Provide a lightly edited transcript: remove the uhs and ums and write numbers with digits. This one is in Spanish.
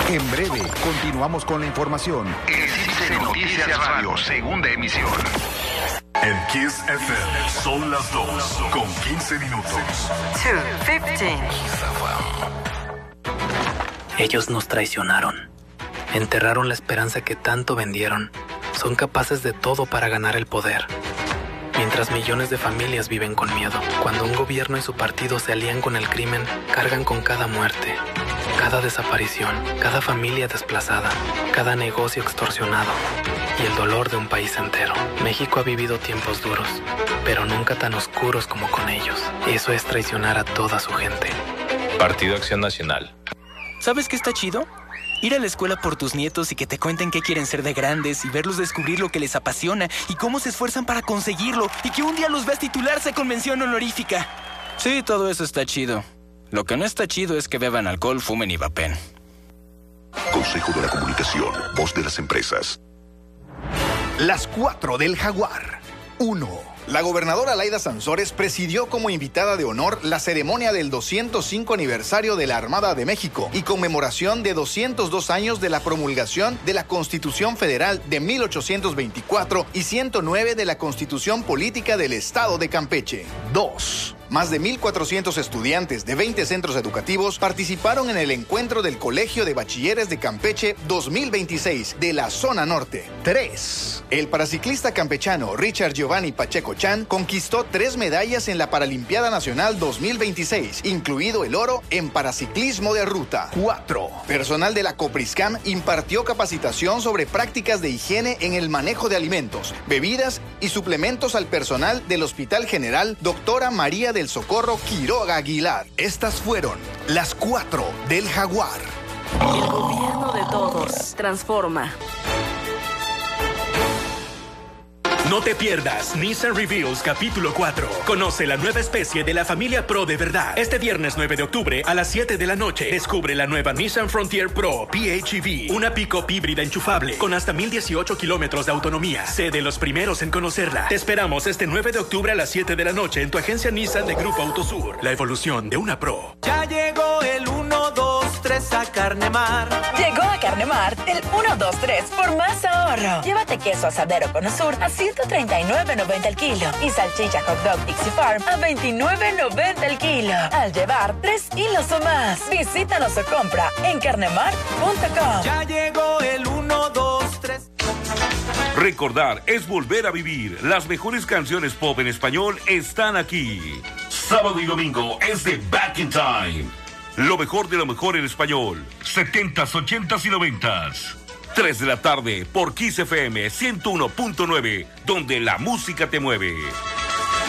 En breve, continuamos con la información. Existe Noticias Radio, segunda emisión. En Kiss FM son las 2:15. 2:15. Ellos nos traicionaron. Enterraron la esperanza que tanto vendieron. Son capaces de todo para ganar el poder. Mientras millones de familias viven con miedo. Cuando un gobierno y su partido se alían con el crimen, cargan con cada muerte, cada desaparición, cada familia desplazada, cada negocio extorsionado y el dolor de un país entero. México ha vivido tiempos duros, pero nunca tan oscuros como con ellos. Eso es traicionar a toda su gente. Partido Acción Nacional. ¿Sabes qué está chido? Ir a la escuela por tus nietos y que te cuenten qué quieren ser de grandes y verlos descubrir lo que les apasiona y cómo se esfuerzan para conseguirlo y que un día los veas titularse con mención honorífica. Sí, todo eso está chido. Lo que no está chido es que beban alcohol, fumen y vapen. Consejo de la Comunicación, voz de las empresas. Las 4 del Jaguar. 1. La gobernadora Laida Sansores presidió como invitada de honor la ceremonia del 205 aniversario de la Armada de México y conmemoración de 202 años de la promulgación de la Constitución Federal de 1824 y 109 de la Constitución Política del Estado de Campeche. 2. Más de 1,400 estudiantes de 20 centros educativos participaron en el encuentro del Colegio de Bachilleres de Campeche 2026 de la Zona Norte. 3. El paraciclista campechano Richard Giovanni Pacheco Chan conquistó 3 medallas en la Paralimpiada Nacional 2026, incluido el oro en paraciclismo de ruta. 4. Personal de la Copriscam impartió capacitación sobre prácticas de higiene en el manejo de alimentos, bebidas y suplementos al personal del Hospital General Doctora María del Socorro Quiroga Aguilar. Estas fueron las 4 del Jaguar. El gobierno de todos. Transforma. No te pierdas Nissan Reveals capítulo 4. Conoce la nueva especie de la familia Pro de verdad. Este viernes 9 de octubre a las 7 de la noche. Descubre la nueva Nissan Frontier Pro PHEV. Una pick-up híbrida enchufable con hasta 1,018 kilómetros de autonomía. Sé de los primeros en conocerla. Te esperamos este 9 de octubre a las 7 de la noche en tu agencia Nissan de Grupo Autosur. La evolución de una Pro. Ya llegó el 1, 2, 3 a Carnemar. Llegó a Carnemar el 1, 2, 3 por más ahorro. Llévate queso asadero Conosur a $139.90 el kilo y salchicha hot dog Dixie Farm a $29.90 el kilo. Al llevar 3 kilos o más, visítanos o compra en carnemar.com. Ya llegó el 1, 2, 3. Recordar es volver a vivir. Las mejores canciones pop en español están aquí. Sábado y domingo es de Back in Time. Lo mejor de lo mejor en español. 70s, 80s y 90s. 3 de la tarde por Kiss FM 101.9, donde la música te mueve.